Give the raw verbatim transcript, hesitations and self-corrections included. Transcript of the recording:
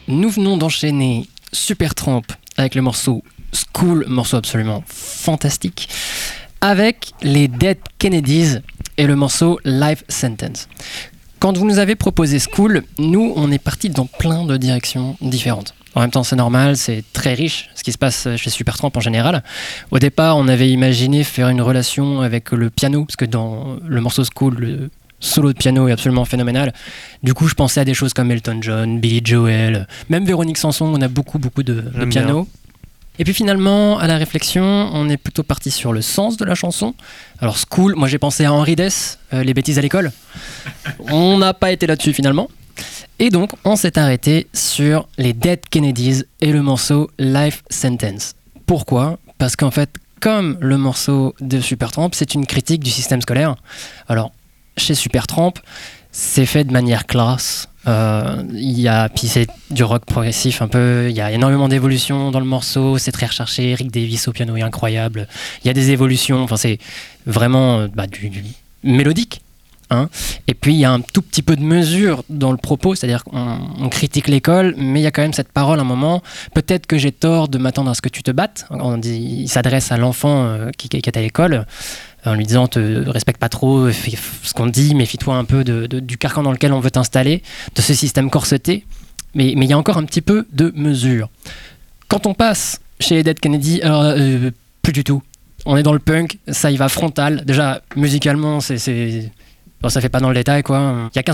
Nous venons d'enchaîner Supertramp avec le morceau School, morceau absolument fantastique, avec les Dead Kennedys et le morceau Life Sentence. Quand vous nous avez proposé School, nous, on est partis dans plein de directions différentes. En même temps, c'est normal, c'est très riche, ce qui se passe chez Supertramp en général. Au départ, on avait imaginé faire une relation avec le piano, parce que dans le morceau School, le solo de piano est absolument phénoménal. Du coup, je pensais à des choses comme Elton John, Billy Joel, même Véronique Sanson, on a beaucoup, beaucoup de, de piano. Bien. Et puis finalement, à la réflexion, on est plutôt parti sur le sens de la chanson. Alors School, moi j'ai pensé à Henri Dess, euh, Les bêtises à l'école. On n'a pas été là-dessus finalement. Et donc, on s'est arrêté sur les Dead Kennedys et le morceau Life Sentence. Pourquoi ? Parce qu'en fait, comme le morceau de Supertramp, c'est une critique du système scolaire. Alors, chez Supertramp, c'est fait de manière classe. Euh, y a, puis c'est du rock progressif un peu. Il y a énormément d'évolutions dans le morceau. C'est très recherché. Rick Davis au piano est incroyable. Il y a des évolutions. Enfin, c'est vraiment bah, du, du mélodique. Hein. Et puis il y a un tout petit peu de mesure dans le propos, c'est-à-dire qu'on on critique l'école, mais il y a quand même cette parole à un moment. Peut-être que j'ai tort de m'attendre à ce que tu te battes. On dit, il s'adresse à l'enfant euh, qui, qui est à l'école en lui disant te respecte pas trop fais ce qu'on te dit, méfie-toi un peu de, de, du carcan dans lequel on veut t'installer, de ce système corseté. Mais, mais il y a encore un petit peu de mesure. Quand on passe chez les Dead Kennedy, alors euh, plus du tout. On est dans le punk, ça y va frontal. Déjà musicalement, c'est, c'est... Bon, ça fait pas dans le détail, quoi. Il y a qu'un